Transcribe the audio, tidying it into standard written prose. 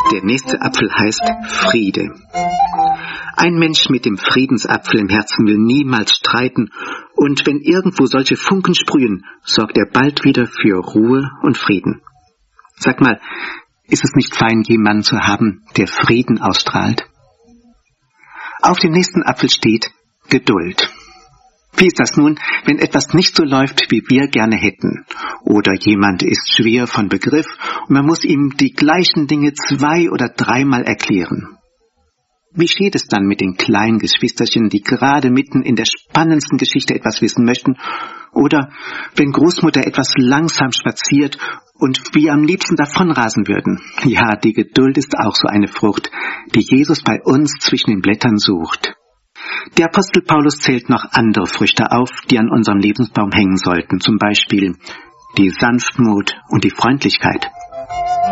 Der nächste Apfel heißt Friede. Ein Mensch mit dem Friedensapfel im Herzen will niemals streiten, und wenn irgendwo solche Funken sprühen, sorgt er bald wieder für Ruhe und Frieden. Sag mal, ist es nicht fein, jemanden zu haben, der Frieden ausstrahlt? Auf dem nächsten Apfel steht Geduld. Wie ist das nun, wenn etwas nicht so läuft, wie wir gerne hätten? Oder jemand ist schwer von Begriff und man muss ihm die gleichen Dinge 2- oder 3-mal erklären. Wie steht es dann mit den kleinen Geschwisterchen, die gerade mitten in der spannendsten Geschichte etwas wissen möchten? Oder wenn Großmutter etwas langsam spaziert und wir am liebsten davonrasen würden? Ja, die Geduld ist auch so eine Frucht, die Jesus bei uns zwischen den Blättern sucht. Der Apostel Paulus zählt noch andere Früchte auf, die an unserem Lebensbaum hängen sollten, zum Beispiel die Sanftmut und die Freundlichkeit.